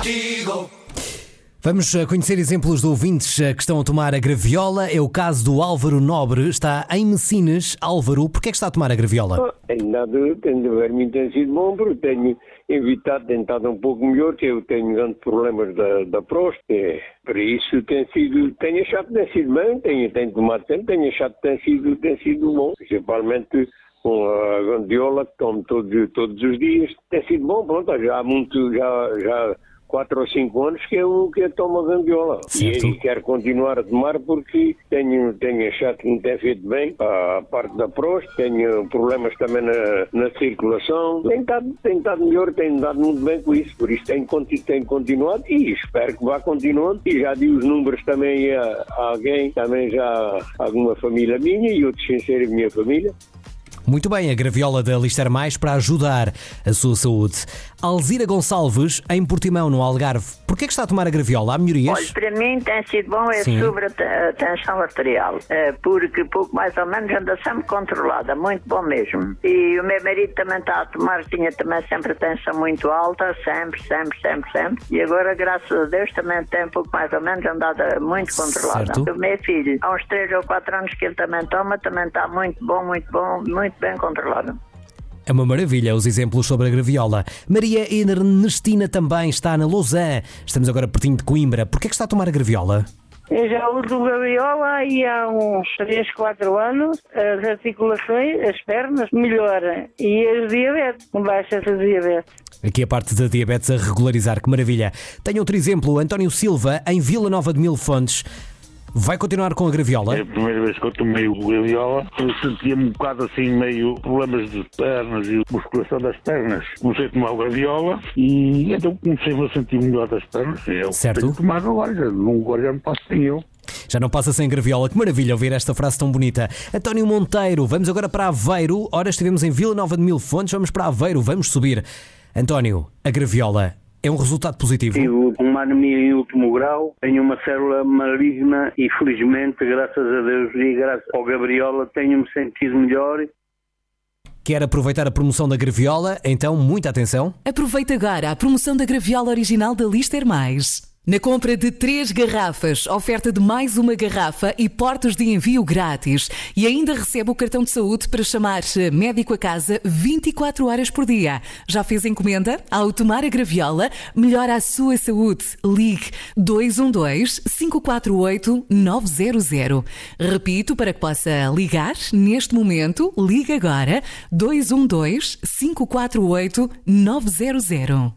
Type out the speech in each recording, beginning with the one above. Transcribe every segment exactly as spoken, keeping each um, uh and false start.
contigo. Vamos conhecer exemplos de ouvintes que estão a tomar a graviola. É o caso do Álvaro Nobre, está em Messines. Álvaro, porquê é que está a tomar a graviola? Oh, tenho nada, tenho de ver-me, tem sido bom, porque tenho evitado, tenho estado um pouco melhor, que eu tenho grandes problemas da, da próstata. Por isso tem sido, tenho achado que tem sido bem, tenho, tenho tomado sempre, tenho achado que tem sido, tem sido bom, principalmente com a graviola que tomo todos, todos os dias. Tem sido bom, pronto, já há muito, já... já quatro ou cinco anos que eu, que eu tomo a graviola. E, e quero continuar a tomar porque tenho, tenho achado que me tem feito bem a parte da próstata, tenho problemas também na, na circulação. Tenho estado, tenho estado melhor, tenho dado muito bem com isso, por isso tenho, tenho continuado e espero que vá continuando. E já di os números também a, a alguém, também já alguma família minha e outros sem ser a minha família. Muito bem, a graviola da Lister Mais para ajudar a sua saúde. Alzira Gonçalves, em Portimão, no Algarve. Porquê é que está a tomar a graviola? Há melhorias? Olha, para mim tem sido bom é Sim. sobre a tensão arterial, porque pouco mais ou menos anda sempre controlada, muito bom mesmo. E o meu marido também está a tomar, tinha também sempre a tensão muito alta, sempre, sempre, sempre, sempre. E agora, graças a Deus, também tem pouco mais ou menos andada muito controlada. Certo. O meu filho, há uns três ou quatro anos que ele também toma, também está muito bom, muito bom, muito bem controlado. É uma maravilha os exemplos sobre a graviola. Maria Ernestina também está na Lausanne. Estamos agora pertinho de Coimbra. Porquê é que está a tomar a graviola? Eu já uso graviola e há uns três, quatro anos as articulações, as pernas melhoram e as diabetes, baixa-se a diabetes. Aqui a parte da diabetes a regularizar, que maravilha. Tenho outro exemplo, António Silva, em Vila Nova de Mil Fontes. Vai continuar com a graviola? É a primeira vez que eu tomei o graviola, eu sentia-me um bocado assim, meio problemas de pernas e musculação das pernas. Comecei a tomar o graviola e então comecei-me a sentir melhor das pernas. Eu certo. Tenho que tomar agora, já não, agora já não passo sem eu. Já não passa sem graviola, que maravilha ouvir esta frase tão bonita. António Monteiro, vamos agora para Aveiro. Ora, estivemos em Vila Nova de Mil Fontes, vamos para Aveiro, vamos subir. António, a graviola é um resultado positivo? Tive uma anemia em último grau, tenho uma célula maligna e felizmente, graças a Deus e graças ao graviola, tenho-me sentido melhor. Quer aproveitar a promoção da graviola? Então, muita atenção. Aproveita agora a promoção da graviola original da Lister Mais. Na compra de três garrafas, oferta de mais uma garrafa e portas de envio grátis. E ainda recebe o cartão de saúde para chamar médico a casa vinte e quatro horas por dia. Já fez encomenda? Ao tomar a graviola, melhora a sua saúde. Ligue dois um dois, cinco quatro oito, nove zero zero. Repito, para que possa ligar neste momento, ligue agora dois um dois, cinco quatro oito, nove zero zero.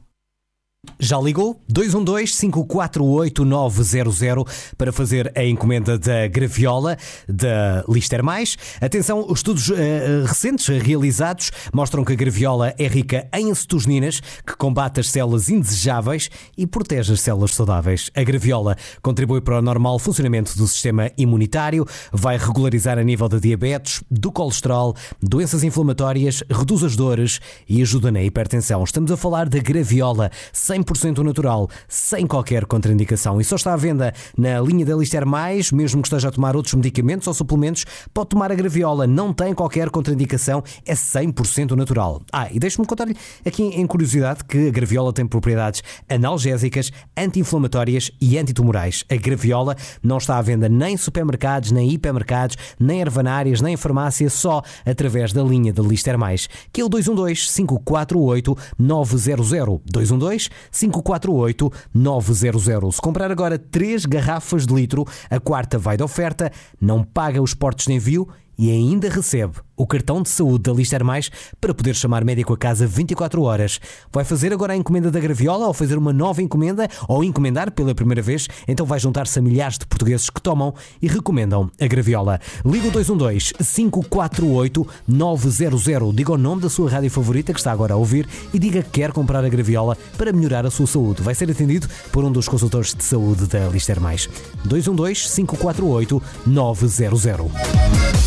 Já ligou? dois um dois, cinco quatro oito, nove zero zero para fazer a encomenda da graviola da Lister Mais. Atenção, os estudos uh, recentes realizados mostram que a graviola é rica em acetosininas, que combate as células indesejáveis e protege as células saudáveis. A graviola contribui para o normal funcionamento do sistema imunitário, vai regularizar a nível da diabetes, do colesterol, doenças inflamatórias, reduz as dores e ajuda na hipertensão. Estamos a falar da graviola cem por cento natural, sem qualquer contraindicação. E só está à venda na linha da Lister Mais, mesmo que esteja a tomar outros medicamentos ou suplementos, pode tomar a graviola, não tem qualquer contraindicação, é cem por cento natural. Ah, e deixe-me contar-lhe aqui em curiosidade que a graviola tem propriedades analgésicas, anti-inflamatórias e antitumorais. A graviola não está à venda nem em supermercados, nem em hipermercados, nem ervanárias, nem em farmácia, só através da linha da Lister Mais, que é o dois um dois, cinco quatro oito, nove zero zero. dois um dois, cinco quatro oito, nove zero zero. Se comprar agora três garrafas de litro, a quarta vai de oferta, não paga os portos de envio e ainda recebe o cartão de saúde da Lister Mais para poder chamar médico a casa vinte e quatro horas. Vai fazer agora a encomenda da graviola ou fazer uma nova encomenda ou encomendar pela primeira vez? Então vai juntar-se a milhares de portugueses que tomam e recomendam a graviola. Liga o dois um dois, cinco quatro oito, nove zero zero. Diga o nome da sua rádio favorita que está agora a ouvir e diga que quer comprar a graviola para melhorar a sua saúde. Vai ser atendido por um dos consultores de saúde da Lister Mais. dois um dois, cinco quatro oito, nove zero zero.